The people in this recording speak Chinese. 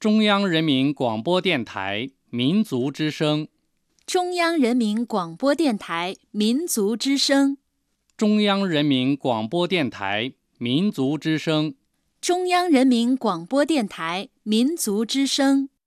中央人民广播电台民族之声， 中央人民广播电台民族之声， 中央人民广播电台民族之声， 中央人民广播电台民族之声。